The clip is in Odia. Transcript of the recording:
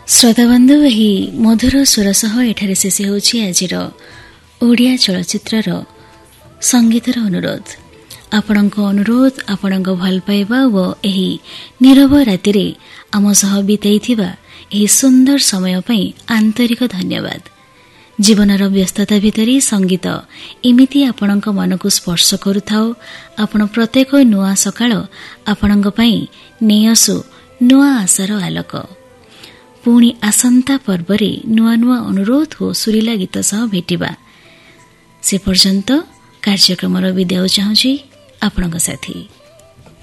ଶ୍ରୋତାବନ୍ଧୁ, ଏହି ମଧୁର ସ୍ୱର ସହ ଏଠାରେ ଶେଷ ହେଉଛି ଆଜିର ଓଡ଼ିଆ ଚଳଚ୍ଚିତ୍ରର ସଙ୍ଗୀତର ଅନୁରୋଧ। ଆପଣଙ୍କ ଅନୁରୋଧ, ଆପଣଙ୍କ ଭଲ ପାଇବା ଓ ଏହି ନୀରବ ରାତିରେ ଆମ ସହ ବିତାଇଥିବା ଏହି ସୁନ୍ଦର ସମୟ ପାଇଁ ଆନ୍ତରିକ ଧନ୍ୟବାଦ। ଜୀବନର ବ୍ୟସ୍ତତା ଭିତରେ ସଙ୍ଗୀତ ଏମିତି ଆପଣଙ୍କ ମନକୁ ସ୍ପର୍ଶ କରୁଥାଉ। ଆପଣ ପ୍ରତ୍ୟେକ ନୂଆ ସକାଳ ଆପଣଙ୍କ ପାଇଁ ନେଇ ଆସୁ ନୂଆ ଆଶାର ଆଲୋକ। ପୁଣି ଆସନ୍ତା ପର୍ବରେ ନୂଆ ନୂଆ ଅନୁରୋଧ ଓ ସୁରିଲା ଗୀତ ସହ ଭେଟିବା। ସେ ପର୍ଯ୍ୟନ୍ତ କାର୍ଯ୍ୟକ୍ରମର ବିଦାୟ ଚାହୁଁଛି ଆପଣଙ୍କ ସାଥୀ।